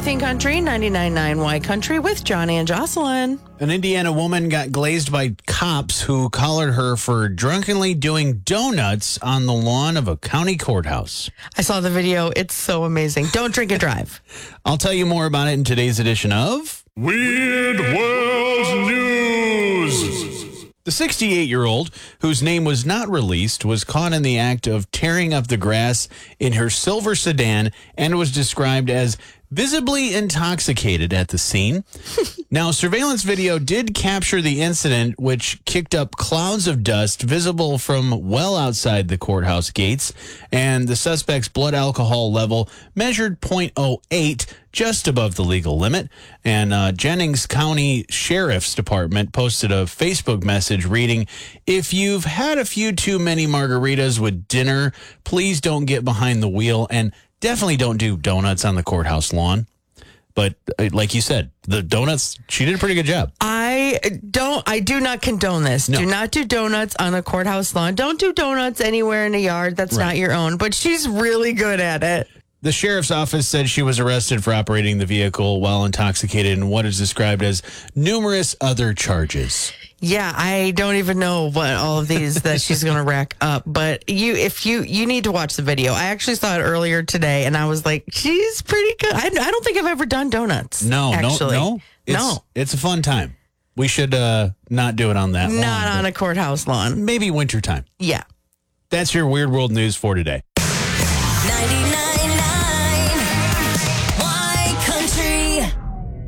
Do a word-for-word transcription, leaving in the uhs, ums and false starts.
everything country, ninety-nine point nine Y Country with Johnny and Jocelyn. An Indiana woman got glazed by cops who collared her for drunkenly doing donuts on the lawn of a county courthouse. I saw the video. It's so amazing. Don't drink and drive. I'll tell you more about it in today's edition of Weird World News. The sixty-eight-year-old, whose name was not released, was caught in the act of tearing up the grass in her silver sedan and was described as visibly intoxicated at the scene. Now, surveillance video did capture the incident, which kicked up clouds of dust visible from well outside the courthouse gates, and the suspect's blood alcohol level measured point oh eight, just above the legal limit. And uh, Jennings County Sheriff's Department posted a Facebook message reading, "If you've had a few too many margaritas with dinner, please don't get behind the wheel, and definitely don't do donuts on the courthouse lawn." But uh, like you said, the donuts, she did a pretty good job. I don't, I do not condone this. No. Do not do donuts on a courthouse lawn. Don't do donuts anywhere in a yard that's Right. not your own. But she's really good at it. The sheriff's office said she was arrested for operating the vehicle while intoxicated in what is described as numerous other charges. Yeah, I don't even know what all of these that she's going to rack up. But you, if you, you need to watch the video. I actually saw it earlier today, and I was like, she's pretty good. I, I don't think I've ever done donuts. No, actually. no, no. It's, no, it's a fun time. We should uh, not do it on that lawn. not on a courthouse lawn. Maybe wintertime. Yeah. That's your Weird World News for today. ninety-nine point nine